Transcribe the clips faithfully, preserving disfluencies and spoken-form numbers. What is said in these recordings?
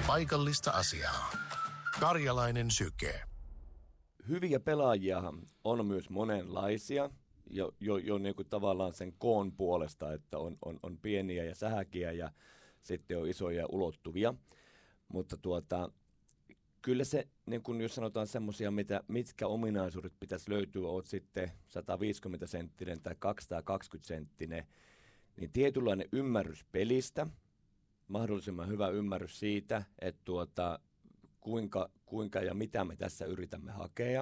paikallista asiaa. Karjalainen syke. Hyviä pelaajia on myös monenlaisia, jo, jo, jo niin kuin tavallaan sen koon puolesta, että on, on, on pieniä ja sähäkiä ja sitten on isoja ja ulottuvia. Mutta tuota, kyllä se, niin kun jos sanotaan semmoisia, mitkä ominaisuudet pitäisi löytyä, olet sitten sata viisikymmentä senttinen tai kaksisataakaksikymmentä senttinen, niin tietynlainen ymmärrys pelistä, mahdollisimman hyvä ymmärrys siitä, että tuota, kuinka, kuinka ja mitä me tässä yritämme hakea.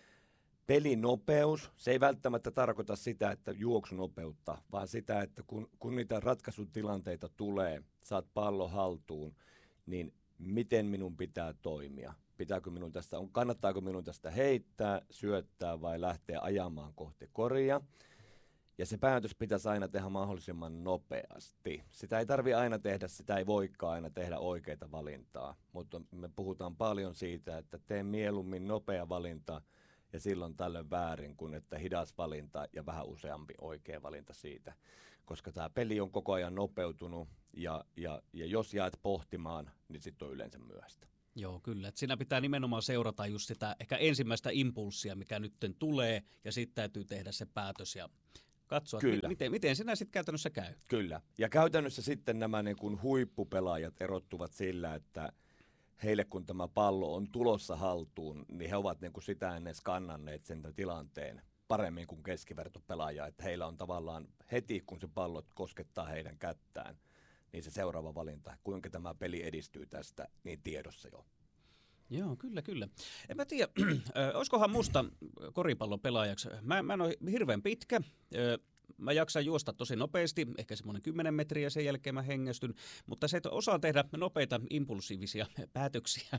Pelinopeus, se ei välttämättä tarkoita sitä, että juoksunopeutta, vaan sitä, että kun, kun niitä ratkaisutilanteita tulee, saat pallon haltuun, niin miten minun pitää toimia? Pitääkö minun tästä, kannattaako minun tästä heittää, syöttää vai lähteä ajamaan kohti koria? Ja se päätös pitäisi aina tehdä mahdollisimman nopeasti. Sitä ei tarvitse aina tehdä, sitä ei voikaan aina tehdä oikeita valintaa. Mutta me puhutaan paljon siitä, että tee mieluummin nopea valinta ja silloin tällöin väärin, kuin että hidas valinta ja vähän useampi oikea valinta siitä. Koska tämä peli on koko ajan nopeutunut ja, ja, ja jos jäät pohtimaan, niin sitten on yleensä myöhäistä. Joo, kyllä. Et siinä pitää nimenomaan seurata just sitä ehkä ensimmäistä impulssia, mikä nyt tulee, ja sitten täytyy tehdä se päätös ja katsoa, Kyllä. miten, miten sinä sitten käytännössä käy. Kyllä. Ja käytännössä sitten nämä niin kuin huippupelaajat erottuvat sillä, että heille kun tämä pallo on tulossa haltuun, niin he ovat niin kuin sitä ennen skannanneet sen tilanteen paremmin kuin keskivertopelaaja, että heillä on tavallaan heti, kun se pallo koskettaa heidän kättään, niin se seuraava valinta, kuinka tämä peli edistyy tästä, niin tiedossa jo. Joo, kyllä, kyllä. En mä tiedä, olisikohan musta koripallon pelaajaksi. Mä, mä en ole hirveän pitkä. Mä jaksan juosta tosi nopeasti, ehkä semmoinen kymmenen metriä, sen jälkeen mä hengästyn. Mutta se, että osaan tehdä nopeita impulsiivisia päätöksiä.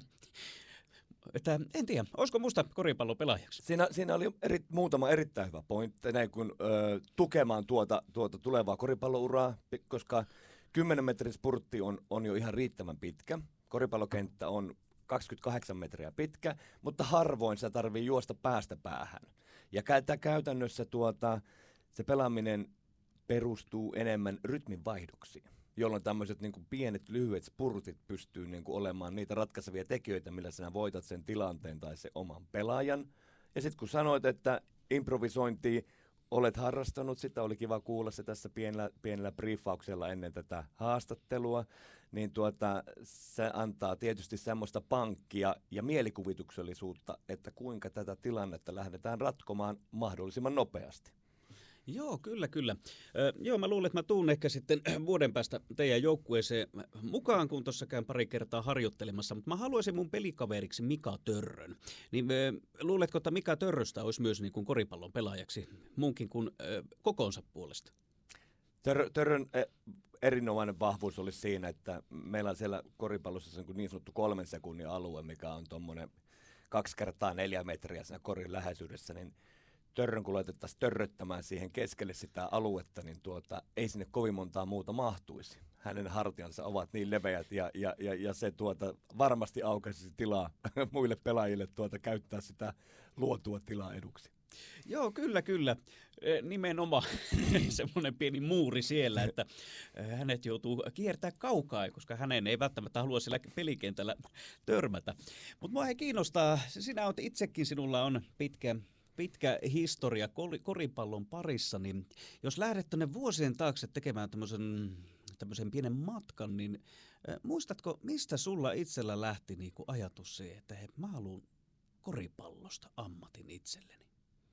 Että en tiedä, olisiko musta koripallon pelaajaksi? Siinä, siinä oli eri, muutama erittäin hyvä pointti, näin kun ö, tukemaan tuota, tuota tulevaa koripallouraa, koska kymmenen metrin spurtti on, on jo ihan riittävän pitkä. Koripallokenttä on kaksikymmentäkahdeksan metriä pitkä, mutta harvoin se tarvii juosta päästä päähän. Ja käytännössä tuota, se pelaaminen perustuu enemmän rytminvaihdoksiin, jolloin tämmöiset niin kuin pienet, lyhyet spurtit pystyy niin kuin olemaan niitä ratkaisevia tekijöitä, millä sinä voitat sen tilanteen tai sen oman pelaajan. Ja sitten kun sanoit, että improvisointia olet harrastanut, sitä oli kiva kuulla se tässä pienellä, pienellä briefauksella ennen tätä haastattelua, niin tuota, se antaa tietysti semmoista pankkia ja mielikuvituksellisuutta, että kuinka tätä tilannetta lähdetään ratkomaan mahdollisimman nopeasti. Joo, kyllä, kyllä. Ö, joo, mä luulen, että mä tuun ehkä sitten vuoden päästä teidän joukkueeseen mukaan, kun tuossa käyn pari kertaa harjoittelemassa, mutta mä haluaisin mun pelikaveriksi Mika Törrön. Niin ö, luuletko, että Mika Törröstä olisi myös niin kuin koripallon pelaajaksi muunkin kuin ö, kokoonsa puolesta? Tör, törrön erinomainen vahvuus olisi siinä, että meillä on siellä koripallossa niin sanottu kolmen sekunnin alue, mikä on tuommoinen kaksi kertaa neljä metriä siinä korin läheisyydessä, niin Törrön kun laitettaisiin törröttämään siihen keskelle sitä aluetta, niin tuota, ei sinne kovin montaa muuta mahtuisi. Hänen hartiansa ovat niin leveät ja, ja, ja, ja se tuota, varmasti aukaisisi tilaa muille pelaajille tuota, käyttää sitä luotua tilaa eduksi. Joo, kyllä, kyllä. Nimenomaan semmoinen pieni muuri siellä, että hänet joutuu kiertämään kaukaa, koska hänen ei välttämättä halua siellä pelikentällä törmätä. Mutta mua he kiinnostaa, sinä olet itsekin, sinulla on pitkä... pitkä historia koripallon parissa, niin jos lähdet tuonne vuosien taakse tekemään tämmöisen, tämmöisen pienen matkan, niin äh, muistatko, mistä sulla itsellä lähti niin kuin ajatus se, että he, mä haluan koripallosta ammatin itselleni?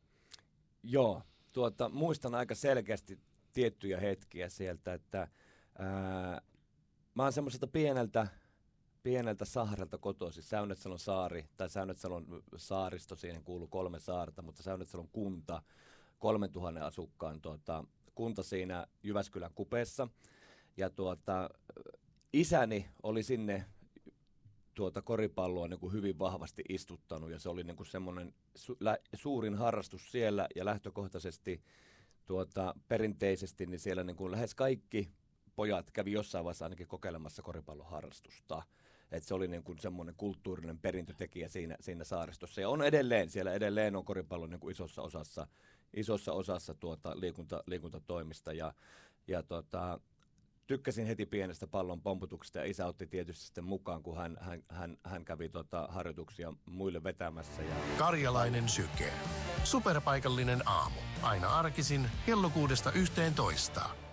Joo, tuota, muistan aika selkeästi tiettyjä hetkiä sieltä, että ää, mä oon semmoiselta pieneltä pieneltä saarelta kotoisin, Säynätsalon saari, tai Säynätsalon saaristo, siihen kuuluu kolme saarta, mutta Säynätsalon kunta, kolmentuhannen asukkaan tuota, kunta siinä Jyväskylän kupeessa. Ja tuota, isäni oli sinne tuota koripalloa niin kuin hyvin vahvasti istuttanut, ja se oli niin kuin semmoinen su- lä- suurin harrastus siellä, ja lähtökohtaisesti tuota, perinteisesti niin siellä niin kuin lähes kaikki pojat kävi jossain vaiheessa ainakin kokeilemassa koripalloharrastusta. Että se oli niin kuin semmoinen kulttuurinen perintötekijä siinä, siinä saaristossa. Ja on edelleen, siellä edelleen on koripallo niin kuin isossa osassa, isossa osassa tuota liikunta, liikuntatoimista. Ja, ja tota, tykkäsin heti pienestä pallon pomputuksesta ja isä otti tietysti sitten mukaan, kun hän, hän, hän, hän kävi tota harjoituksia muille vetämässä. Ja... Karjalainen syke. Superpaikallinen aamu. Aina arkisin kello kuudesta yhteentoista.